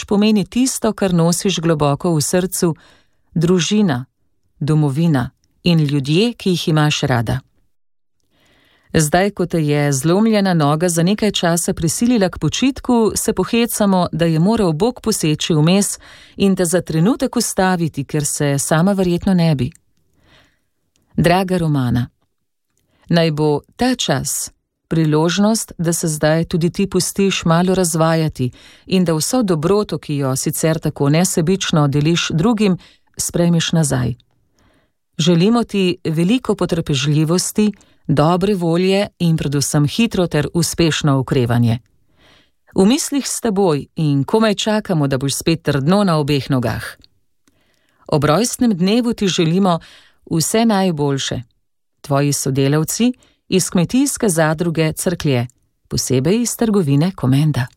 pomeni tisto, kar nosiš globoko v srcu, družina, domovina in ljudje, ki jih imaš rada. Zdaj, ko te je zlomljena noga za nekaj časa prisilila k počitku, se pohecamo, da je moral Bog poseči vmes in te za trenutek ustaviti, ker se sama verjetno ne bi. Draga Romana, naj bo ta čas priložnost, da se zdaj tudi ti pustiš malo razvajati in da vso dobroto, ki jo sicer tako nesebično deliš drugim, sprejmeš nazaj. Želimo ti veliko potrpežljivosti, dobre volje in predvsem hitro ter uspešno okrevanje. V mislih s teboj in komaj čakamo, da boš spet trdno na obeh nogah. Ob rojstnem dnevu ti želimo vse najboljše. Tvoji sodelavci iz kmetijske zadruge Cerklje, posebej iz trgovine Komenda.